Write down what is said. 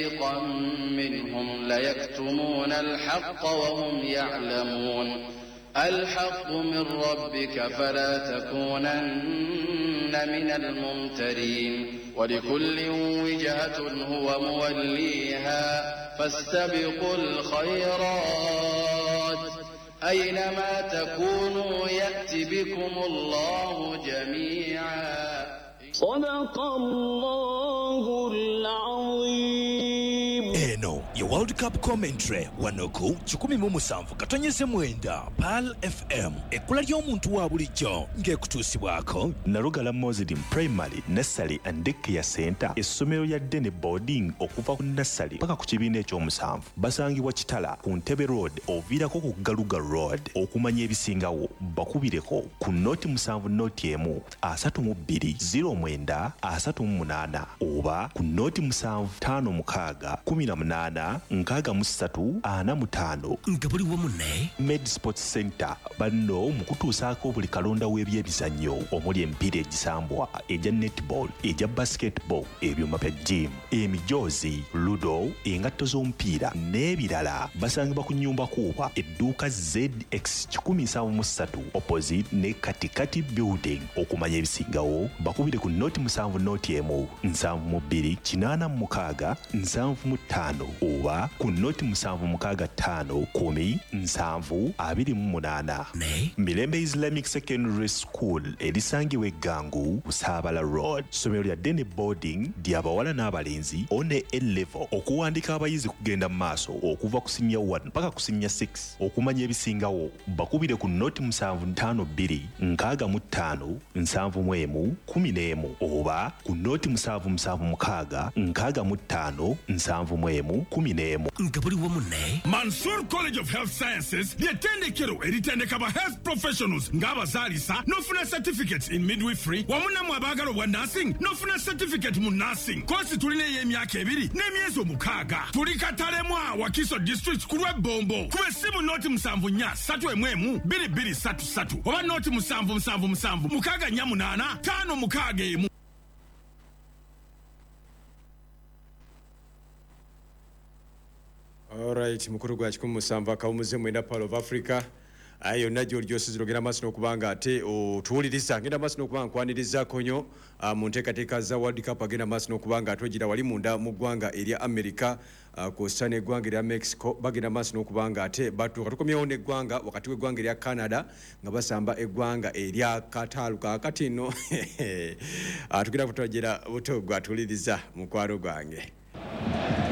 فريقا منهم ليكتمون الحق وهم يعلمون الحق من ربك فلا تكونن من الممترين ولكل وجهة هو موليها فاستبقوا الخيرات أينما تكونوا يأت بكم الله جميعا صدق الله العظيم. Eno ya World Cup commentary wanoku 17 katonyeze mwenda PAL FM ekula ly'omuntu wa bulijjo ng'ekutuusibwako Narugala Muslim Primary Nursery and Daycare Center essomero lya Dene Boarding okuva ku nursery paka ku kibiina eky'omusanvu basangibwa Kitala ku Ntebe Road oviirako ku Galuga Road okumanya ebisingawo bakubireko ku noti 7 noti 1 32 09 38 oba ku noti 7 5 6 18 63 45 nga buli wamu ne Med Sports Center banno mu kutuusaako buli kalonda w'ebyemizannyo omuli emipiira egisambwa egya netball egya basketball ebyuma bya gym emijoozi ludo engatto z'omupiira n'ebirala basangibwa ku nnyumba kuuba edduuka ZX 173 opposite ne Katikati building okumanya ebisingawo bakubire ku noti 7 noti 1 72 86 75 oba ku noti 765 10 728 ne Mirembe Islamic Secondary School erisangibwa Gangu Busabala Road somero lya Dene Boarding ly'abawala n'abalenzi one A-level okuwandika abayizi kugenda mu maaso okuva ku senior 1 paka ku senior 6 okumanya ebisingawo bakubire ku noti 752 65 71 11 oba ku noti 776 65 71 11 nga buli wamu ne Mansour College of Health Sciences ly'ettendekero eritendeka ba health professionals ng'abazaalisa n'ofuna certificates in midwifery wamu nammwe abaagala obwa nursing n'ofuna certificate mu nursing kosi tulina ey'emyaka 2 n'emyezi 6 tuli Katalema Wakiso district ku lw'Ebombo kuba essimu noti 74 2233 oba noti 777 648 561. Alright, mukuru gwa 17 akawumuze mwenda Pearl of Africa. Ayo najjo lyosiziro gera maso okubanga ate otuwuliriza ngenda maso okubanga kwaniriza konyo mu nteekateeka za World Cup agenda maso okubanga atwejira wali munda mu ggwanga erya America ku stane eggwanga erya Mexico bagenda maso okubanga ate batuuka tukomyewo n'eggwanga wakati w'eggwanga erya Canada nga basamba eggwanga erya Qatar kakati nno tugenda kutwajira buto gwatuliriza mukwaro gwange.